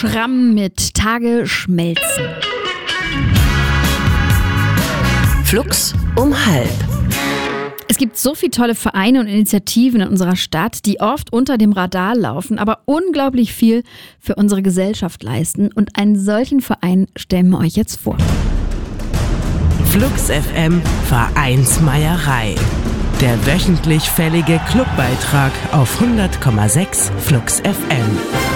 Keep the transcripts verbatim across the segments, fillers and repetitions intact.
Schramm mit Tage schmelzen. Flux um halb. Es gibt so viele tolle Vereine und Initiativen in unserer Stadt, die oft unter dem Radar laufen, aber unglaublich viel für unsere Gesellschaft leisten. Und einen solchen Verein stellen wir euch jetzt vor. Flux F M Vereinsmeierei. Der wöchentlich fällige Clubbeitrag auf hundert Komma sechs Flux F M.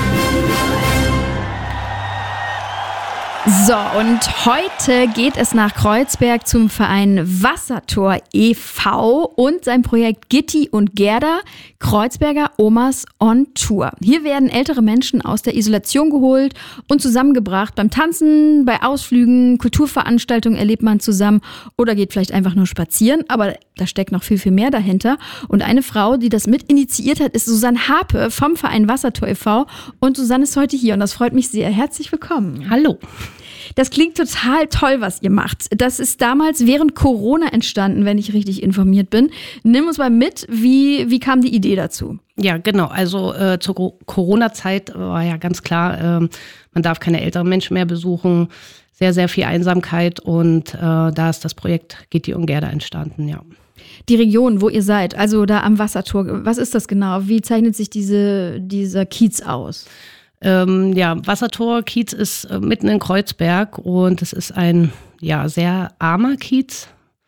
So, und heute geht es nach Kreuzberg zum Verein Wassertor e V und sein Projekt Gitti und Gerda, Kreuzberger Omas on Tour. Hier werden ältere Menschen aus der Isolation geholt und zusammengebracht. Beim Tanzen, bei Ausflügen, Kulturveranstaltungen erlebt man zusammen oder geht vielleicht einfach nur spazieren, aber da steckt noch viel, viel mehr dahinter. Und eine Frau, die das mit initiiert hat, ist Susanne Harpe vom Verein Wassertor e V. Und Susanne ist heute hier und das freut mich sehr. Herzlich willkommen. Hallo. Das klingt total toll, was ihr macht. Das ist damals während Corona entstanden, wenn ich richtig informiert bin. Nimm uns mal mit, wie, wie kam die Idee dazu? Ja, genau. Also äh, zur Corona-Zeit war ja ganz klar, äh, man darf keine älteren Menschen mehr besuchen. Sehr, sehr viel Einsamkeit und äh, da ist das Projekt Gitti und Gerda entstanden, ja. Die Region, wo ihr seid, also da am Wassertor, was ist das genau? Wie zeichnet sich diese, dieser Kiez aus? Ähm, ja, Wassertor Kiez ist äh, mitten in Kreuzberg und es ist ein ja sehr armer Kiez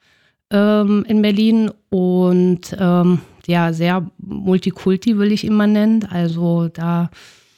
ähm, in Berlin und ähm, ja sehr multikulti, will ich ihn mal nennen. Also da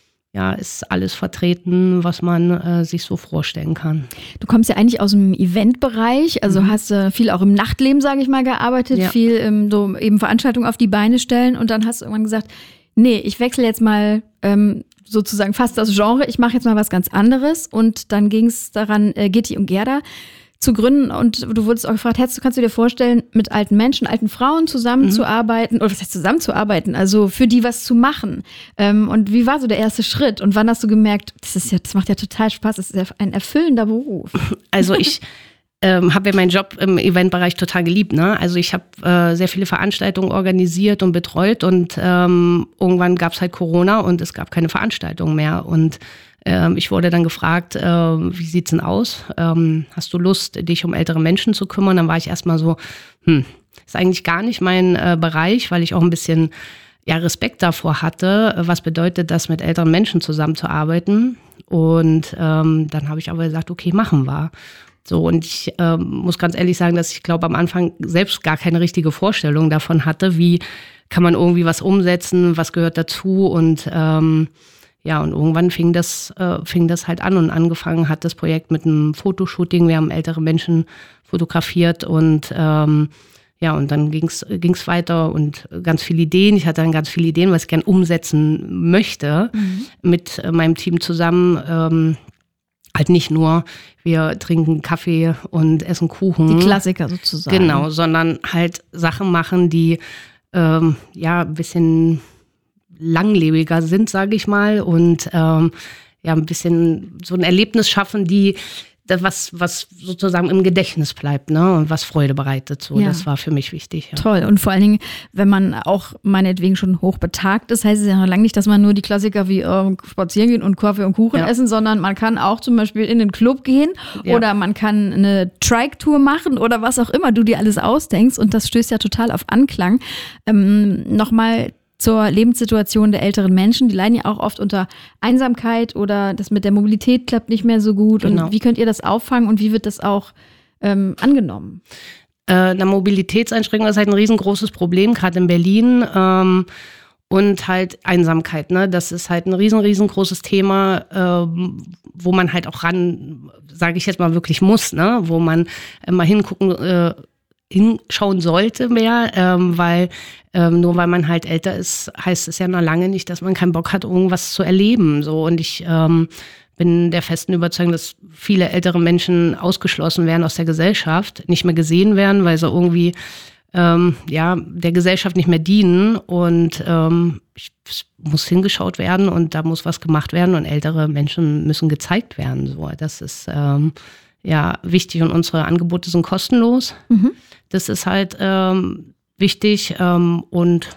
ja ist alles vertreten, was man äh, sich so vorstellen kann. Du kommst ja eigentlich aus dem Eventbereich, also mhm. hast äh, viel auch im Nachtleben, sage ich mal, gearbeitet, ja. viel ähm, so eben Veranstaltungen auf die Beine stellen und dann hast du irgendwann gesagt, nee, ich wechsle jetzt mal ähm, sozusagen fast das Genre, ich mache jetzt mal was ganz anderes und dann ging es daran, äh, Gitti und Gerda zu gründen und du wurdest auch gefragt, hättest, kannst du dir vorstellen, mit alten Menschen, alten Frauen zusammenzuarbeiten, mhm. oder was heißt zusammenzuarbeiten, also für die was zu machen. Ähm, und wie war so der erste Schritt und wann hast du gemerkt, das ist ja, das macht ja total Spaß, das ist ja ein erfüllender Beruf? Also ich Ähm, habe ja meinen Job im Eventbereich total geliebt. Ne? Also ich habe äh, sehr viele Veranstaltungen organisiert und betreut und ähm, irgendwann gab es halt Corona und es gab keine Veranstaltungen mehr. Und ähm, ich wurde dann gefragt, äh, wie sieht's denn aus? Ähm, hast du Lust, dich um ältere Menschen zu kümmern? Dann war ich erstmal so, hm, ist eigentlich gar nicht mein äh, Bereich, weil ich auch ein bisschen ja, Respekt davor hatte, was bedeutet das, mit älteren Menschen zusammenzuarbeiten. Und ähm, dann habe ich aber gesagt, okay, machen wir. So, und ich ähm, muss ganz ehrlich sagen, dass ich glaube, am Anfang selbst gar keine richtige Vorstellung davon hatte, wie kann man irgendwie was umsetzen, was gehört dazu und ähm, ja, und irgendwann fing das, äh, fing das halt an und angefangen hat das Projekt mit einem Fotoshooting. Wir haben ältere Menschen fotografiert und ähm, ja, und dann ging's ging's weiter und ganz viele Ideen. Ich hatte dann ganz viele Ideen, was ich gern umsetzen möchte mhm. mit äh, meinem Team zusammen. Ähm, Halt nicht nur, wir trinken Kaffee und essen Kuchen. Die Klassiker sozusagen. Genau, sondern halt Sachen machen, die ähm, ja ein bisschen langlebiger sind, sage ich mal. Und ähm, ja ein bisschen so ein Erlebnis schaffen, die das was, was sozusagen im Gedächtnis bleibt, ne? Und was Freude bereitet. So, ja. Das war für mich wichtig. Ja. Toll. Und vor allen Dingen, wenn man auch meinetwegen schon hoch betagt ist, heißt es ja noch lange nicht, dass man nur die Klassiker wie äh, spazieren gehen und Kaffee und Kuchen ja. essen, sondern man kann auch zum Beispiel in den Club gehen ja. oder man kann eine Trike-Tour machen oder was auch immer du dir alles ausdenkst. Und das stößt ja total auf Anklang. Ähm, Nochmal zur Lebenssituation der älteren Menschen. Die leiden ja auch oft unter Einsamkeit oder das mit der Mobilität klappt nicht mehr so gut. Genau. Und wie könnt ihr das auffangen und wie wird das auch ähm, angenommen? Äh, eine Mobilitätseinschränkung ist halt ein riesengroßes Problem, gerade in Berlin. Ähm, und halt Einsamkeit, ne? Das ist halt ein riesen, riesengroßes Thema, ähm, wo man halt auch ran, sage ich jetzt mal, wirklich muss, ne? Wo man äh, mal hingucken äh, hinschauen sollte mehr, ähm, weil ähm, nur weil man halt älter ist, heißt es ja noch lange nicht, dass man keinen Bock hat, irgendwas zu erleben. So. Und ich ähm, bin der festen Überzeugung, dass viele ältere Menschen ausgeschlossen werden aus der Gesellschaft, nicht mehr gesehen werden, weil sie irgendwie ähm, ja der Gesellschaft nicht mehr dienen. Und ähm, ich, es muss hingeschaut werden und da muss was gemacht werden und ältere Menschen müssen gezeigt werden. So. Das ist ähm, ja wichtig und unsere Angebote sind kostenlos. Mhm. Das ist halt ähm, wichtig ähm, und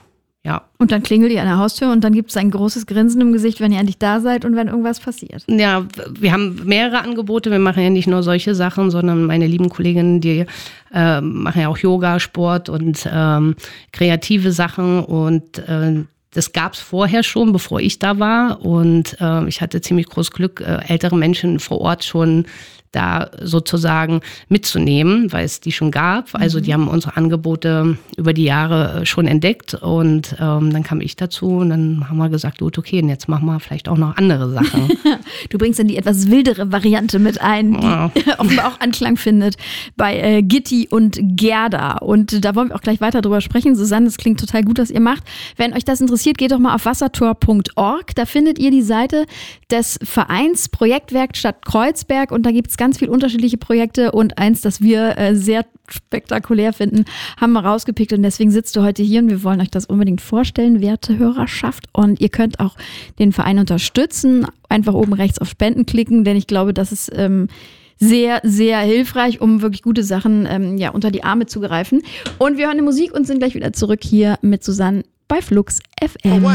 Ja. Und dann klingelt ihr an der Haustür und dann gibt es ein großes Grinsen im Gesicht, wenn ihr endlich da seid und wenn irgendwas passiert. Ja, wir haben mehrere Angebote. Wir machen ja nicht nur solche Sachen, sondern meine lieben Kolleginnen, die äh, machen ja auch Yoga, Sport und ähm, kreative Sachen. Und äh, das gab es vorher schon, bevor ich da war. Und äh, ich hatte ziemlich großes Glück, äh, ältere Menschen vor Ort schon da sozusagen mitzunehmen, weil es die schon gab. Also die haben unsere Angebote über die Jahre schon entdeckt und ähm, dann kam ich dazu und dann haben wir gesagt, gut, okay, und jetzt machen wir vielleicht auch noch andere Sachen. Du bringst dann die etwas wildere Variante mit ein, die ja. offenbar auch Anklang findet bei äh, Gitti und Gerda. Und da wollen wir auch gleich weiter drüber sprechen. Susanne, das klingt total gut, was ihr macht. Wenn euch das interessiert, geht doch mal auf wassertor punkt org. Da findet ihr die Seite des Vereins Projektwerkstatt Kreuzberg und da gibt es ganz ganz viele unterschiedliche Projekte und eins, das wir äh, sehr spektakulär finden, haben wir rausgepickt und deswegen sitzt du heute hier und wir wollen euch das unbedingt vorstellen, werte Hörerschaft. Und ihr könnt auch den Verein unterstützen, einfach oben rechts auf Spenden klicken, denn ich glaube, das ist ähm, sehr, sehr hilfreich, um wirklich gute Sachen ähm, ja, unter die Arme zu greifen. Und wir hören die Musik und sind gleich wieder zurück hier mit Susanne bei Flux F M.